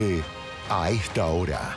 A esta hora.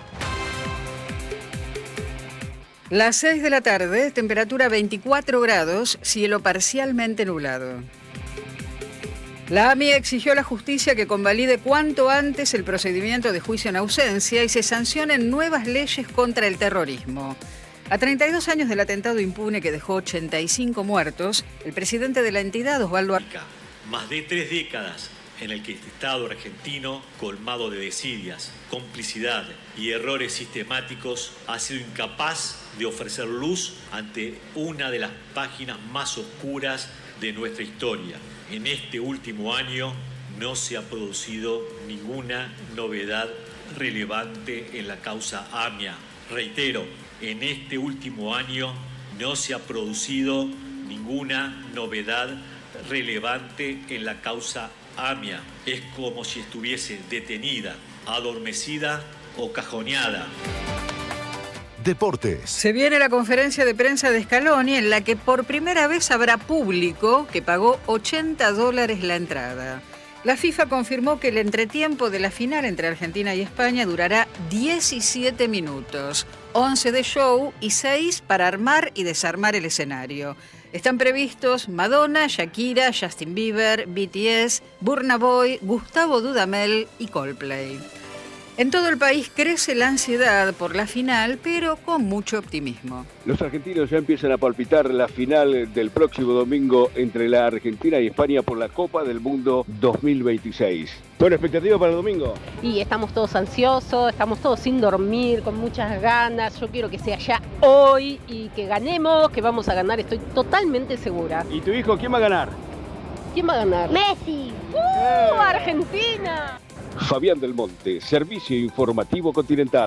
Las 6 de la tarde, temperatura 24 grados, cielo parcialmente nublado. La AMI exigió a la justicia que convalide cuanto antes el procedimiento de juicio en ausencia y se sancionen nuevas leyes contra el terrorismo. A 32 años del atentado impune que dejó 85 muertos, el presidente de la entidad, Osvaldo Arca. Más de 3 décadas en el que el Estado argentino, colmado de desidias, complicidad y errores sistemáticos, ha sido incapaz de ofrecer luz ante una de las páginas más oscuras de nuestra historia. En este último año no se ha producido ninguna novedad relevante en la causa AMIA. Reitero, en este último año no se ha producido ninguna novedad relevante en la causa AMIA. Es como si estuviese detenida, adormecida o cajoneada. Deportes. Se viene la conferencia de prensa de Scaloni en la que por primera vez habrá público que pagó $80 la entrada. La FIFA confirmó que el entretiempo de la final entre Argentina y España durará 17 minutos, 11 de show y 6 para armar y desarmar el escenario. Están previstos Madonna, Shakira, Justin Bieber, BTS, Burna Boy, Gustavo Dudamel y Coldplay. En todo el país crece la ansiedad por la final, pero con mucho optimismo. Los argentinos ya empiezan a palpitar la final del próximo domingo entre la Argentina y España por la Copa del Mundo 2026. ¿Buena expectativa para el domingo? Y estamos todos ansiosos, estamos todos sin dormir, con muchas ganas. Yo quiero que sea ya hoy y que ganemos, que vamos a ganar, estoy totalmente segura. ¿Y tu hijo quién va a ganar? ¿Quién va a ganar? ¡Messi! ¡Argentina! Fabián del Monte, Servicio Informativo Continental.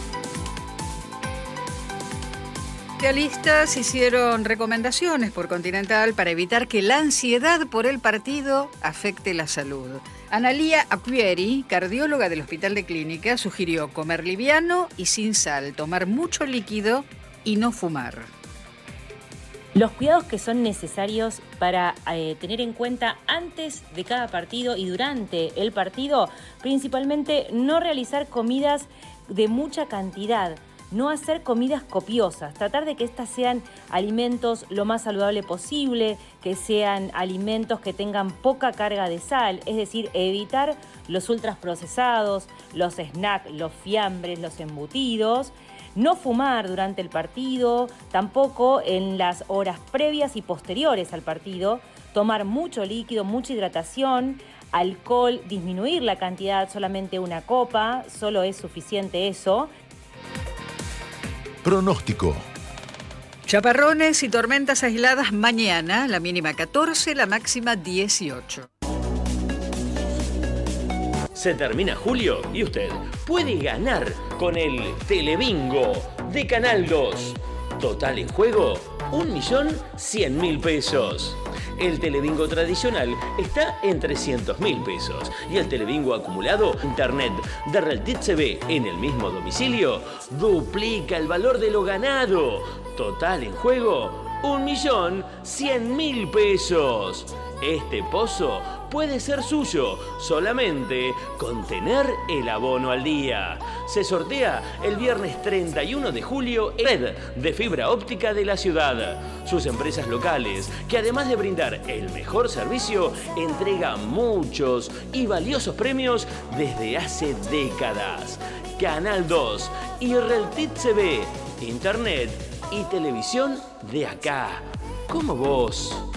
Especialistas hicieron recomendaciones por Continental para evitar que la ansiedad por el partido afecte la salud. Analía Acquieri, cardióloga del Hospital de Clínica, sugirió comer liviano y sin sal, tomar mucho líquido y no fumar. Los cuidados que son necesarios para tener en cuenta antes de cada partido y durante el partido, principalmente no realizar comidas de mucha cantidad, no hacer comidas copiosas, tratar de que estas sean alimentos lo más saludable posible, que sean alimentos que tengan poca carga de sal, es decir, evitar los ultraprocesados, los snacks, los fiambres, los embutidos. No fumar durante el partido, tampoco en las horas previas y posteriores al partido, tomar mucho líquido, mucha hidratación, alcohol, disminuir la cantidad, solamente una copa, solo es suficiente eso. Pronóstico. Chaparrones y tormentas aisladas mañana, la mínima 14, la máxima 18. Se termina julio y usted puede ganar con el Telebingo de Canal 2. Total en juego, 1.100.000 pesos. El Telebingo tradicional está en 300.000 pesos y el Telebingo acumulado Internet de Realtit TV en el mismo domicilio duplica el valor de lo ganado. Total en juego, 1.100.000 pesos. Este pozo puede ser suyo solamente con tener el abono al día. Se sortea el viernes 31 de julio en Red de Fibra Óptica de la ciudad. Sus empresas locales, que además de brindar el mejor servicio, entregan muchos y valiosos premios desde hace décadas. Canal 2 y Realtit TV, Internet y televisión de acá, como vos.